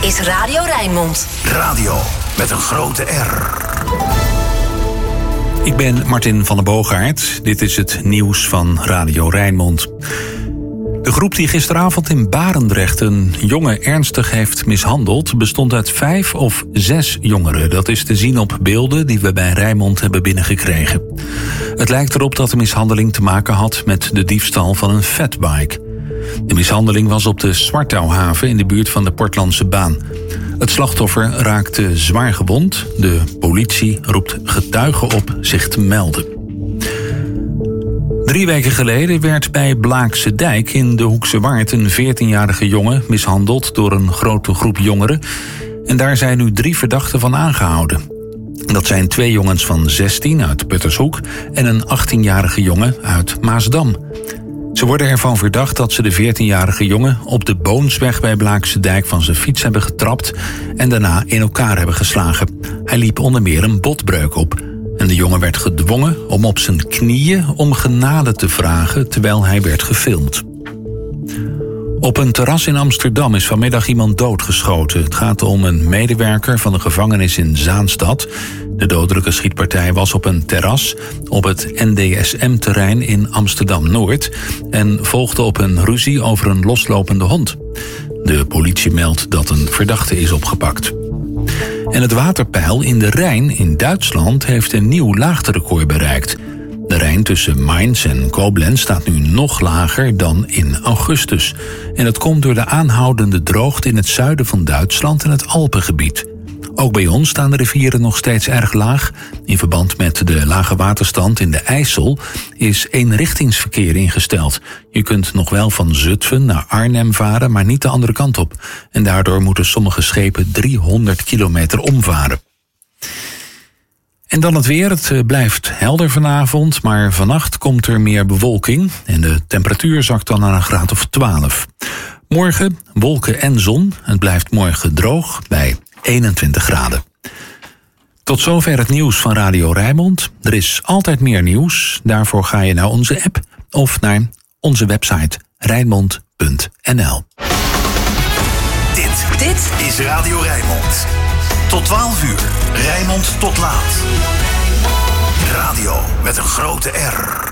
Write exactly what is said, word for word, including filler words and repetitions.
is Radio Rijnmond. Radio met een grote R. Ik ben Martin van der Boogaard. Dit is het nieuws van Radio Rijnmond. De groep die gisteravond in Barendrecht een jongen ernstig heeft mishandeld bestond uit vijf of zes jongeren. Dat is te zien op beelden die we bij Rijnmond hebben binnengekregen. Het lijkt erop dat de mishandeling te maken had met de diefstal van een fatbike. De mishandeling was op de Zwartouwhaven in de buurt van de Portlandse baan. Het slachtoffer raakte zwaar gewond. De politie roept getuigen op zich te melden. Drie weken geleden werd bij Blaakse Dijk in de Hoekse Waard een veertienjarige jongen mishandeld door een grote groep jongeren. En daar zijn nu drie verdachten van aangehouden. Dat zijn twee jongens van zestien uit Puttershoek en een achttienjarige jongen uit Maasdam. Ze worden ervan verdacht dat ze de veertienjarige jongen op de Boonsweg bij Blaakse Dijk van zijn fiets hebben getrapt en daarna in elkaar hebben geslagen. Hij liep onder meer een botbreuk op. En de jongen werd gedwongen om op zijn knieën om genade te vragen terwijl hij werd gefilmd. Op een terras in Amsterdam is vanmiddag iemand doodgeschoten. Het gaat om een medewerker van de gevangenis in Zaanstad. De dodelijke schietpartij was op een terras op het N D S M-terrein in Amsterdam-Noord en volgde op een ruzie over een loslopende hond. De politie meldt dat een verdachte is opgepakt. En het waterpeil in de Rijn in Duitsland heeft een nieuw laagterecord bereikt. De Rijn tussen Mainz en Koblenz staat nu nog lager dan in augustus. En dat komt door de aanhoudende droogte in het zuiden van Duitsland en het Alpengebied. Ook bij ons staan de rivieren nog steeds erg laag. In verband met de lage waterstand in de IJssel is eenrichtingsverkeer ingesteld. Je kunt nog wel van Zutphen naar Arnhem varen, maar niet de andere kant op. En daardoor moeten sommige schepen driehonderd kilometer omvaren. En dan het weer. Het blijft helder vanavond, maar vannacht komt er meer bewolking. En de temperatuur zakt dan naar een graad of twaalf. Morgen wolken en zon. Het blijft morgen droog bij eenentwintig graden. Tot zover het nieuws van Radio Rijnmond. Er is altijd meer nieuws. Daarvoor ga je naar onze app of naar onze website rijnmond punt n l. Dit, dit is Radio Rijnmond. Tot twaalf uur. Rijnmond tot laat. Radio met een grote R.